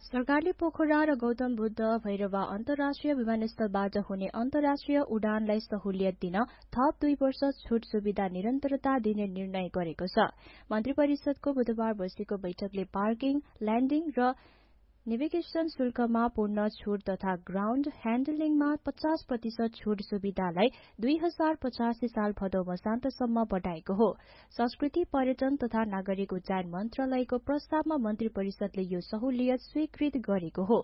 सरकारले पोखरा र गौतम बुद्ध भैरवा अन्तर्राष्ट्रिय विमानस्थलबाट हुने अन्तर्राष्ट्रिय उडानलाई सहुलियत दिन थप 2 वर्ष छूट सुविधा निरन्तरता दिने निर्णय गरेको छ। मन्त्री परिषदको बुधबार बसेको बैठकले पार्किङ, ल्यान्डिङ र नेभिगेसन शुल्कमा पूर्ण छूट तथा ग्राउण्ड ह्यान्डलिङमा 50% छूट सुविधालाई 2085 साल भदौ मसान्तसम्म बढ़ाएको हो। संस्कृति, पर्यटन तथा नागरिक उड्डयन मन्त्रालयको प्रस्तावमा मन्त्री परिषदले यो सहुलियत स्वीकृत गरेको हो।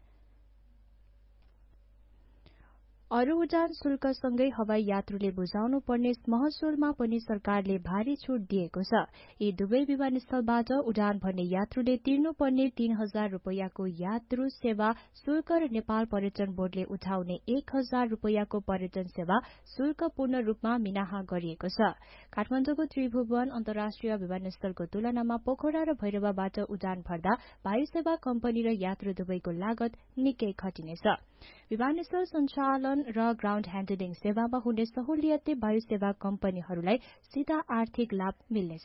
अरू उडान शुल्कसँगै हवाई यात्रुले बुझाउनु पर्ने महसुलमा पनि सरकारले भारी छूट दिएको छ। यी दुवै विमानस्थलबाट उडान भर्ने यात्रुले तिर्नुपर्ने 3000 रुपैयाँको यात्रु सेवा शुल्क र नेपाल पर्यटन बोर्डले उठाउने 1000 रुपैयाँको पर्यटन सेवा शुल्क पूर्ण रूपमा मिनाहा गरिएको छ। काठमाडौँको त्रिभुवन अन्तर्राष्ट्रिय विमानस्थलको तुलनामा पोखरा र भैरवाबाट उडान भर्दा वायु सेवा कम्पनी र यात्रु दुवैको लागत निकै घटिनेछ। विमानस्थल सञ्चालन र ग्राउण्ड ह्यान्डलिङ सेवामा हुने सहुलियतले वायु सेवा कम्पनीहरूलाई सीधा आर्थिक लाभ मिल्नेछ।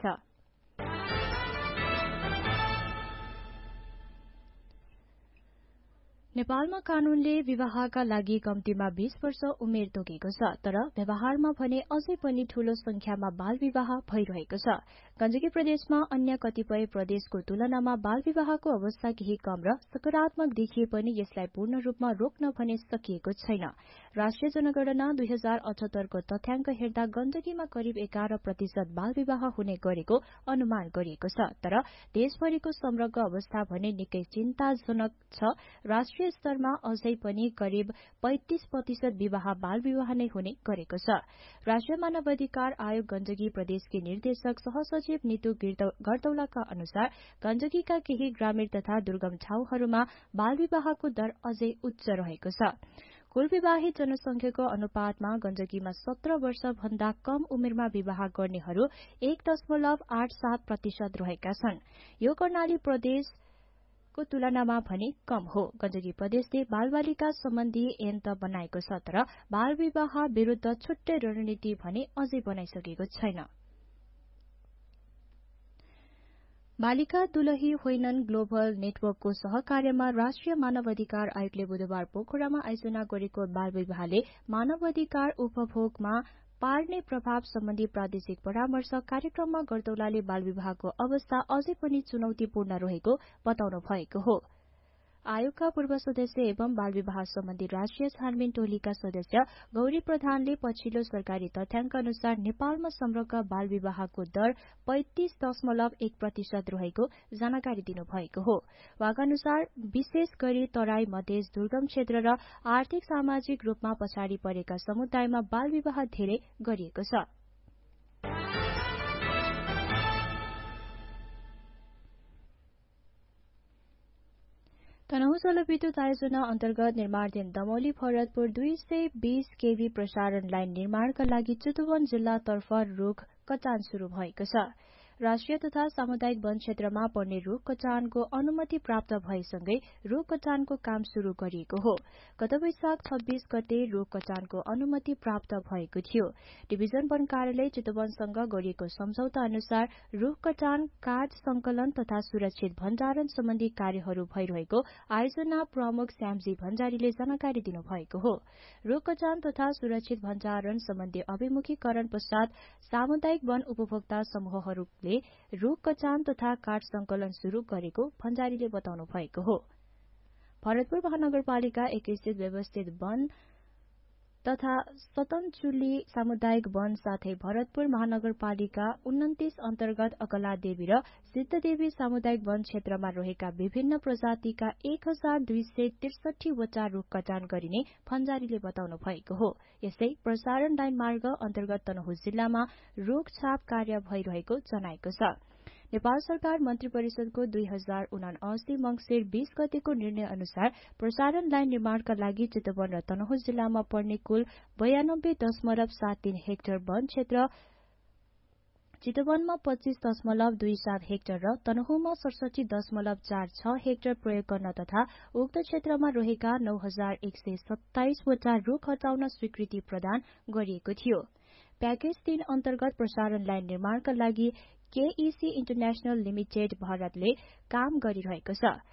नेपालमा कानूनले विवाहका लागि कम्तीमा 20 वर्ष उमेर तोकेको छ, तर व्यवहारमा भने अझै पनि ठूलो संख्यामा बाल विवाह भइरहेको छ। गण्डकी प्रदेशमा अन्य कतिपय प्रदेशको तुलनामा बाल विवाहको अवस्था केही कम र सकारात्मक देखिए पनि यसलाई पूर्ण रूपमा रोक्न भने सकिएको छैन। राष्ट्रिय जनगणना 2078 को तथ्याङ्क हेर्दा गण्डकीमा करिब 11% बाल विवाह हुने गरेको अनुमान गरिएको छ, तर देशभरिको समग्र अवस्था भने निकै चिन्ताजनक छ। राष्ट्रिय स्तरमा अझै पनि करिब 35% विवाह बाल विवाह नै हुने गरेको छ। राष्ट्रिय मानवाधिकार आयोग गण्डकी प्रदेशकी निर्देशक सहसचिव नीतू गर्तौलाका अनुसार गण्डकीका केही ग्रामीण तथा दुर्गम ठाउँहरूमा बाल विवाहको दर अझै उच्च रहेको छ। कुल विवाहित जनसंख्याको अनुपातमा गण्डकीमा 17 वर्ष भन्दा कम उमेरमा विवाह गर्नेहरू 1.87% रहेका छन्। यो कर्णाली प्रदेश को तुलनामा भने कम हो। गण्डकी प्रदेशले बालबालिका सम्बन्धी ऐन त बनाएको छ, तर बाल विवाह विरूद्ध छुट्टै रणनीति भने अझै बनाइसकेको छैन। बालिका दुलही होइनन् ग्लोबल नेटवर्कको सहकार्यमा राष्ट्रिय मानवाधिकार आयोगले बुधबार पोखरामा आयोजना गरेको बाल विवाहले मानवाधिकार उपभोगमा पार्ने प्रभाव सम्बन्धी प्रादेशिक परामर्श कार्यक्रममा गर्तौलाले बाल विवाहको अवस्था अझै पनि चुनौतीपूर्ण रहेको बताउनु भएको हो। आयोगका पूर्व सदस्य एवं बाल विवाह सम्बन्धी राष्ट्रिय छानबिन टोलीका सदस्य गौरी प्रधानले पछिल्लो सरकारी तथ्याङ्क अनुसार नेपालमा समग्र बाल विवाहको दर 35.1% रहेको जानकारी दिनुभएको हो। वागानुसार विशेष गरी तराई, मधेस, दुर्गम क्षेत्र र आर्थिक सामाजिक रूपमा पछाडि परेका समुदायमा बाल विवाह धेरै गरिएको छ। तनहुँ जलविद्युत आयोजना अन्तर्गत निर्माणाधीन दमौली भरतपुर 220 केभी प्रसारण लाइन निर्माणका लागि चितवन जिल्लातर्फ रूख कटान शुरू भएको छ। राष्ट्रिय तथा सामुदायिक वन क्षेत्रमा पर्ने रूख कटानको अनुमति प्राप्त भएसँगै रूख कटानको काम शुरू गरिएको हो। गत वैशाख 26 गते रूख कटानको अनुमति प्राप्त भएको थियो। डिभिजन वन कार्यालय चितवनसँग गरिएको सम्झौता अनुसार रूख कटान, काठ संकलन तथा सुरक्षित भण्डारण सम्बन्धी कार्यहरू भइरहेको आयोजना प्रमुख श्यामजी भण्डारीले जानकारी दिनुभएको हो। रूख कटान तथा सुरक्षित भण्डारण सम्बन्धी अभिमुखीकरण पश्चात सामुदायिक वन उपभोक्ता समूहहरूले रूख कटान तथा काठ संकलन शुरू गरेको भण्डारीले बताउनु भएको हो। भरतपुर महानगरपालिका 21 स्थित व्यवस्थित वन तथा सतनचुली सामुदायिक वन साथै भरतपुर महानगरपालिका 29 अन्तर्गत अकलादेवी र सिद्धदेवी सामुदायिक वन क्षेत्रमा रहेका विभिन्न प्रजातिका 1263 वटा रूख कटान गरिने भण्डारीले बताउनु भएको हो। यसै प्रसारण लाइन मार्ग अन्तर्गत तनहुँ जिल्लामा रूख छाप कार्य भइरहेको जनाएको छ। नेपाल सरकार मन्त्री परिषदको 2079 मंसिर 20 गतेको निर्णय अनुसार प्रसारण लाइन निर्माणका लागि चितवन र तनहुँ जिल्लामा पर्ने कुल 92.73 हेक्टर वन क्षेत्र चितवनमा 25.27 हेक्टर र तनहुँमा 67.46 हेक्टर प्रयोग गर्न तथा उक्त क्षेत्रमा रहेका 9127 वटा रूख हटाउन स्वीकृति प्रदान गरिएको थियो। प्याकेज 3 अन्तर्गत प्रसारण लाइन निर्माणका लागि केईसी इन्टरनेशनल लिमिटेड भारतले काम गरिरहेको छ।